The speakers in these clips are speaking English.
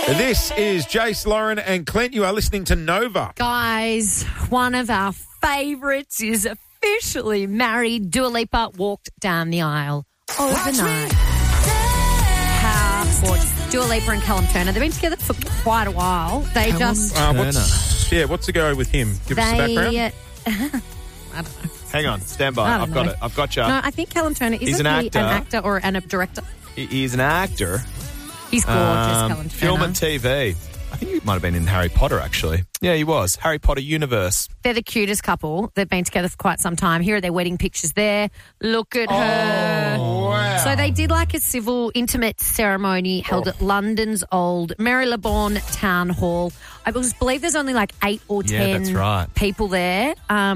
This is Jace, Lauren and Clint. You are listening to Nova. Guys, one of our favourites is officially married. Dua Lipa walked down the aisle overnight. How gorgeous. Dua Lipa and Callum Turner. They've been together for quite a while. They what's the go with him? Give us the background. I don't know. Hang on, stand by. I've got it. I've got you. No, I think Callum Turner is an actor or a director. He's an actor. He's gorgeous, Callum Turner. Film and TV. I think he might have been in Harry Potter, actually. Yeah, he was. Harry Potter universe. They're the cutest couple. They've been together for quite some time. Here are their wedding pictures there. Look at her. Wow. So they did like a civil intimate ceremony held at London's old Marylebone Town Hall. I believe there's only like 8 or 10 that's right. people there.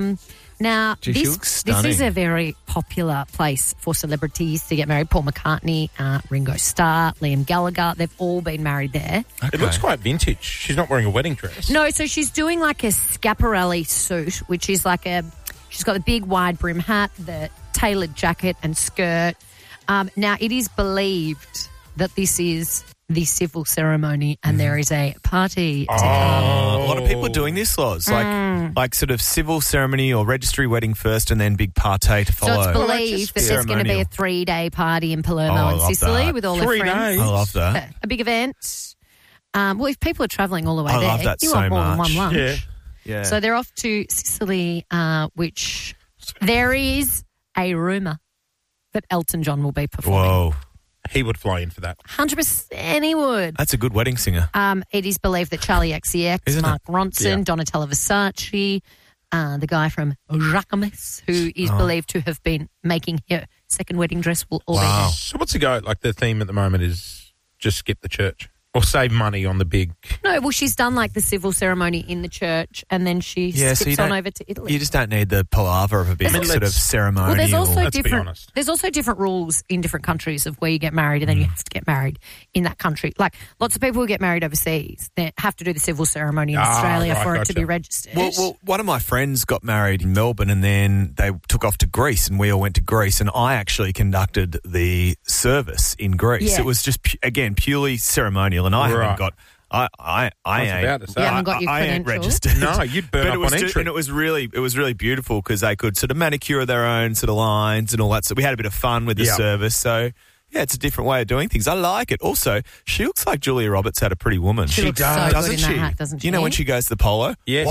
Now, Gee, she looks this is stunning. a very popular place for celebrities to get married. Paul McCartney, Ringo Starr, Liam Gallagher, they've all been married there. It looks quite vintage. She's not wearing a wedding dress. No, so she's doing like a Schiaparelli suit, which is like she's got the big wide brim hat, the tailored jacket and skirt. Now, it is believed that this is the civil ceremony and there is a party to come. A lot of people are doing this, Loz. Like sort of civil ceremony or registry wedding first and then big party to follow. So it's believed that there's going to be a 3-day party in Palermo in Sicily that. with all their 3 friends. days? I love that. A big event. Well, if people are travelling all the way I there, love that you so want more than much. one lunch. Yeah. Yeah. So they're off to Sicily, which there is a rumour that Elton John will be performing. Whoa. He would fly in for that. 100% he would. That's a good wedding singer. It is believed that Charlie XCX, Isn't Mark it? Ronson, Yeah. Donatella Versace, the guy from Jacquemus, who is believed to have been making her second wedding dress, will all be there. So what's the go? Like the theme at the moment is just skip the church or save money on the big. No, well, she's done like the civil ceremony in the church and then she skips on over to Italy. You just don't need the palaver of a big sort of ceremonial. Well, there's also Let's be different. honest. There's also different rules in different countries of where you get married, and then you have to get married in that country. Like lots of people who get married overseas, they have to do the civil ceremony in Australia right, for it gotcha. to be registered. Well, one of my friends got married in Melbourne and then they took off to Greece and we all went to Greece and I actually conducted the service in Greece. Yeah. It was just, purely ceremonial and I Right. haven't got... I about to say. You haven't got your I ain't credentials? registered. No, you'd burn But up it was on entry. and it was really beautiful because they could sort of manicure their own sort of lines and all that. So we had a bit of fun with the Yeah. service. So yeah, it's a different way of doing things. I like it. Also, she looks like Julia Roberts had a pretty woman. She looks so does, good doesn't in she? that hat, doesn't she? You know when she goes to the polo? Yes.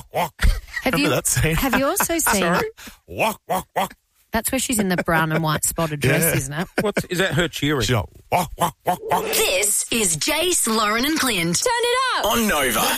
have Remember you that scene? have you also seen? Sorry? That's where she's in the brown and white spotted dress, Yeah. isn't it? Is that her cheering? She's like, This is Jace, Lauren and Clint. Turn it up. On Nova.